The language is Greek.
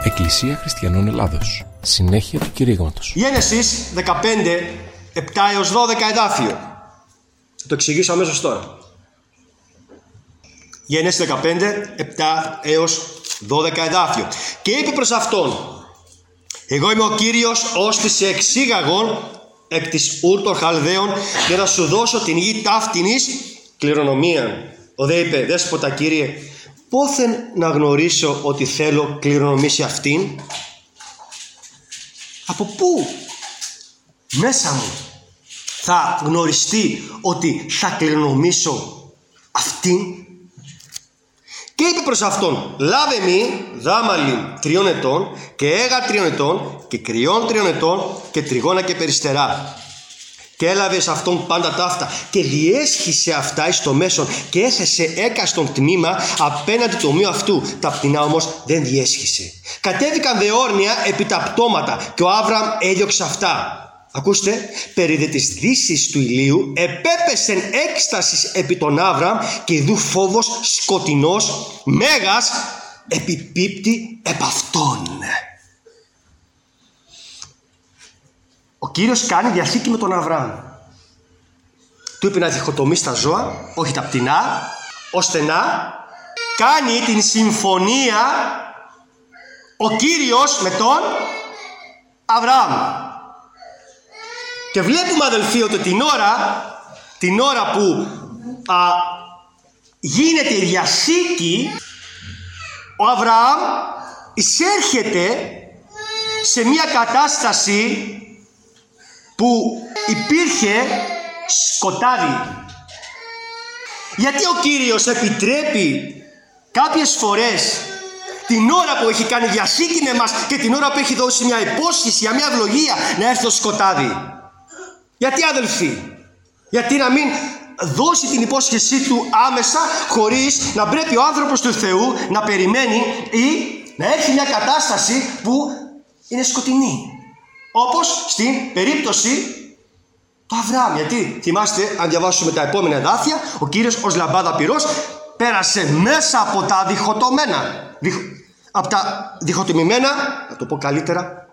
Εκκλησία Χριστιανών Ελλάδος. Συνέχεια του κηρύγματος. Γένεσης 15, 7 έως 12 εδάφιο. Θα το εξηγήσω αμέσως τώρα. Γένεσης 15, 7 έως 12 εδάφιο. Και είπε προς αυτόν: εγώ είμαι ο Κύριος, ώστε σε εξήγαγον εκ της Ουρ των Χαλδαίων, για να σου δώσω την γη ταύτινης κληρονομία. Ο δε είπε: δέσποτα Κύριε, πόθεν να γνωρίσω ότι θέλω κληρονομήσει αυτήν? Από πού μέσα μου θα γνωριστεί ότι θα κληρονομήσω αυτήν? Και είπε προς αυτόν: λάβε μη δάμαλιν 3 ετών και έγα 3 ετών και κρυών 3 ετών και τριγώνα και περιστερά. Και έλαβε σε αυτόν πάντα ταύτα και διέσχισε αυτά εις το μέσον και έθεσε έκαστον τμήμα απέναντι το ομοίου αυτού. Τα πτηνά όμως δεν διέσχισε. Κατέβηκαν δε όρνια επί τα πτώματα και ο Άβραμ έδιωξε αυτά. Ακούστε, περί δε της δύσης του ηλίου επέπεσεν έκστασης επί τον Άβραμ και ειδού φόβος σκοτεινός μέγας επιπίπτει επ' αυτόν. Ο Κύριος κάνει διαθήκη με τον Αβραάμ. Του είπε να διχοτομήσει τα ζώα, όχι τα πτηνά, ώστε να κάνει την συμφωνία ο Κύριος με τον Αβραάμ. Και βλέπουμε, αδελφοί, ότι την ώρα που γίνεται η διαθήκη, ο Αβραάμ εισέρχεται σε μια κατάσταση που υπήρχε σκοτάδι. Γιατί ο Κύριος επιτρέπει κάποιες φορές, την ώρα που έχει κάνει διαθήκη με μας και την ώρα που έχει δώσει μια υπόσχεση για μια ευλογία, να έρθει το σκοτάδι? Γιατί, αδελφοί? Γιατί να μην δώσει την υπόσχεσή του άμεσα, χωρίς να πρέπει ο άνθρωπος του Θεού να περιμένει ή να έχει μια κατάσταση που είναι σκοτεινή? Όπως στην περίπτωση του Αβραάμ. Γιατί θυμάστε, αν διαβάσουμε τα επόμενα εδάφια, ο Κύριος ως λαμπάδα πυρός πέρασε μέσα από τα διχοτωμένα, από τα διχοτομημένα, να το πω καλύτερα,